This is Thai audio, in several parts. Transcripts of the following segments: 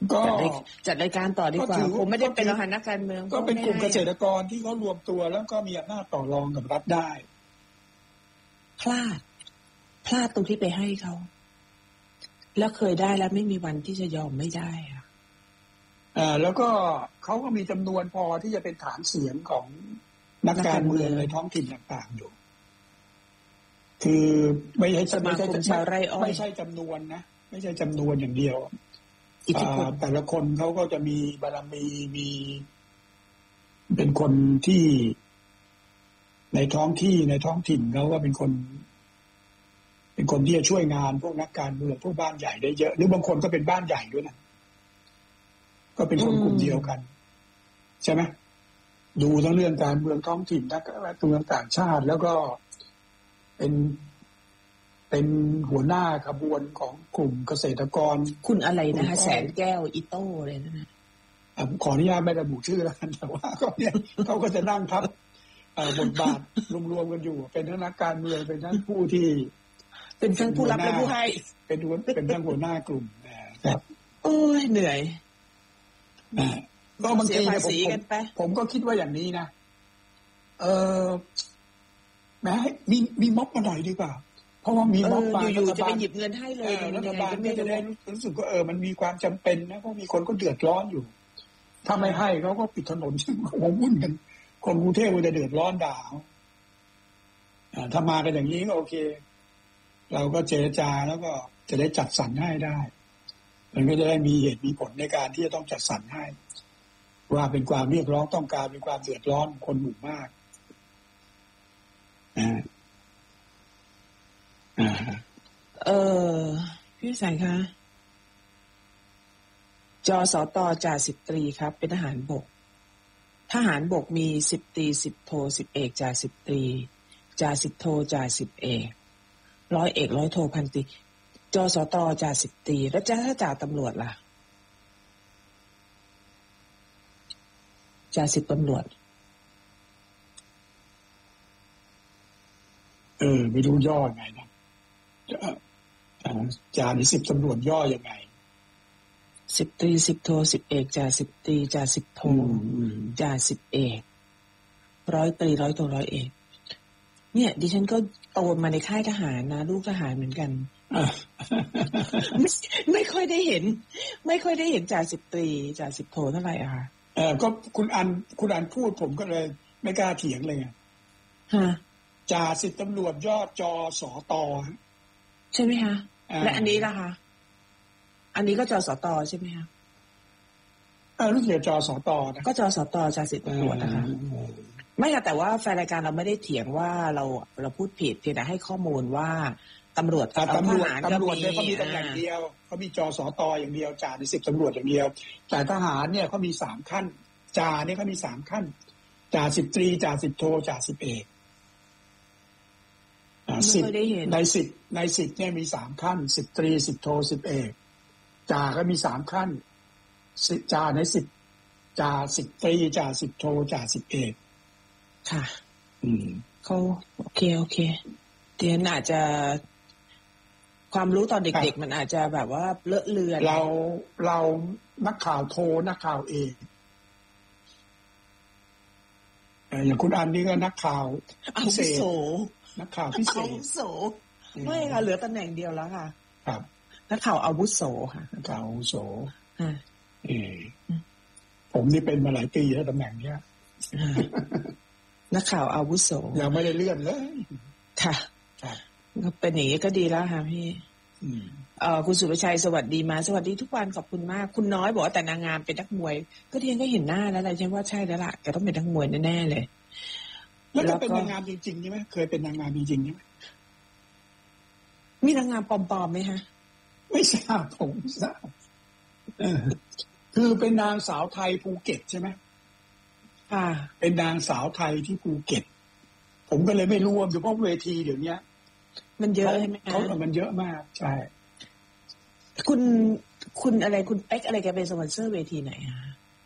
ก็จัดรายการต่อดีกว่าผมไม่ได้เป็นรหัสนักการเมืองก็เป็นกลุ่มเกษตรกรที่เขารวมตัวแล้วก็มีอำนาจต่อรองกับรัฐได้พลาดตรงที่ไปให้เขาแล้วเคยได้แล้วไม่มีวันที่จะยอมไม่ได้แล้วก็เขาก็มีจำนวนพอที่จะเป็นฐานเสียงของนักการเมืองในท้องถิ่นต่างๆอยู่คือไม่ใช่ไม่ใช่จำนวนนะไม่ใช่จำนวนอย่างเดียวแต่ละคนเขาก็จะมีบารมีเป็นคนที่ในท้องถิ่นเขาก็เป็นคนที่จะช่วยงานพวกนักการเมืองพวกบ้านใหญ่ได้เยอะหรือบางคนก็เป็นบ้านใหญ่ด้วยนะก็เป็นคนกลุ่มเดียวกันใช่ไหมดูทั้งเรื่องการเมืองท้องถิ่นนักการเมืองต่างชาติแล้วก็เป็นหัวหน้าขบวนของกลุ่มเกษตรกรคุณอะไรนะคะแสนแก้วอิโต้เลยนะขออนุญาตไม่ระบุชื่อแล้วกันแต่ว่าก็เนี่ยเขาก็จะนั่งทับบทบาทรวมๆกันอยู่เป็นทั้งนักการเมืองเป็นทั้งผู้ที่เป็นทั้งผู้รับและผู้ให้เป็นทั้งหัวหน้ากลุ่มนะครับโอ้ยเหนื่อยก็บางทีผมก็คิดว่าอย่างนี้นะแม้มีม็อบมาหน่อยดีกว่าเพราะว่ามีม็อบมาอยู่ๆจะไปหยิบเงินให้เลยรัฐบาลก็จะได้รู้สึกว่ามันมีความจำเป็นนะเพราะมีคนก็เดือดร้อนอยู่ถ้าไม่ให้เขาก็ปิดถนนซึ่งคงวุ่นกันคนกรุงเทพก็จะเดือดร้อนด่าถ้ามากันอย่างนี้ก็โอเคเราก็เจรจาแล้วก็จะได้จัดสรรให้ได้มันก็จะได้มีเหตุมีผลในการที่จะต้องจัดสรรให้ว่าเป็นความเรียกร้องต้องการเป็นความเดือดร้อนคนหมู่มากพี่สายคะจสต.จ่าสิบตรีครับเป็นทหารบกทหารบกมี10 ตรี10 โท10 เอกจ่าสิบตรีจ่าสิบโทจ่าสิบเอกร้อยเอกร้อยโทพันตรีจสต.จ่าสิบตรีแล้วถ้าจ่าตำรวจล่ะจ่าสิบตำรวจไม่รู้ย่อยังไงนะจ่านี่10ตำรวจย่อยังไง 10 ตรี10 โท10 เอกจ่าสิบตรีจ่าสิบโทจ่าสิบเอกร้อยตรีร้อยโทร้อยเอกเนี่ยดิฉันก็โตมาในค่ายทหารนะลูกทหารเหมือนกันไม่ค่อยได้เห็นจ่าสิบตรีจ่าสิบโทเท่าไหร่อะค่ะก็คุณอันพูดผมก็เลยไม่กล้าเถียงเลยไงจ่าสิบตำรวจยอดจสต. ใช่ไหมคะและอันนี้ล่ะคะอันนี้ก็จสต.ใช่ไหมคะรู้สึกจสต.นะก็จสต.จ่าสิบตำรวจนะคะไม่ค่ะแต่ว่าแฟนรายการเราไม่ได้เถียงว่าเราพูดผิดเพียงแต่ให้ข้อมูลว่าตำรวจเนี่ยเขามีตำแหน่งเดียวเขามีจสต.อย่างเดียวจ่าใน10ตำรวจอย่างเดียวแต่ทหารเนี่ยเขามี3ขั้นจ่าเนี่ยเขามี3ขั้นจ่าสิบตรีจ่าสิบโทจ่าสิบเอกใน10เนี่ยมี3ขั้น10 ตรี10 โท10 เอกจ่าก็มี3ขั้นจ่าใน10จ่า10 ตรีจ่า10 โทจ่า10 เอกค่ะเขาโอเคเดี๋ยวอาจจะความรู้ตอนเด็กๆมันอาจจะแบบว่าเลอะเลือนเรานักข่าวโทนักข่าวเอกอย่างคุณอันนี่ก็นักข่าวพิเศษนักข่าวพิเศษอาวุโสไม่ค่ะเหลือตำแหน่งเดียวแล้วค่ะครับนักข่าวอาวุโสค่ะนักข่าวอาวุโสผมนี่เป็นมาหลายปีแล้วตำแหน่งเนี้ยนักข่าวอาวุโสยังไม่ได้เลื่อนเลยค่ะเป็นอย่างนี้ก็ดีแล้วค่ะพี่คุณสุรชัยสวัสดีมาสวัสดีทุกวันขอบคุณมากคุณน้อยบอกว่าแต่นางงามเป็นนักมวยก็เทียนก็เห็นหน้าแล้วแหละฉันว่าใช่แล้วล่ะแกต้องเป็นนักมวยแน่ๆเลยแล้วเป็นนางงามจริงๆใช่ไหมเคยเป็นนางงามจริงๆใช่ไหมมีนางงามปลอมๆไหมฮะไม่ทราบผมไม่ทราบคือเป็นนางสาวไทยภูเก็ตใช่ไหมเป็นนางสาวไทยที่ภูเก็ตผมก็เลยไม่รู้ว่าเพราะเวทีเดี๋ยวนี้มันเยอะใช่ไหมคะมันเยอะมากใช่คุณอะไรคุณเป๊กอะไรแกเป็นสปอนเซอร์เวทีไหนอะ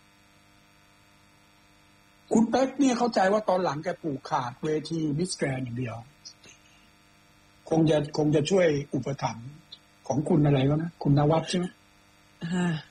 คุณเป๊กเนี่ยเข้าใจว่าตอนหลังแกผูกขาดเวทีมิสแกรนด์อย่างเดียวคงจะช่วยอุปถัมภ์ของคุณอะไรก็นะคุณนวัดใช่ไหม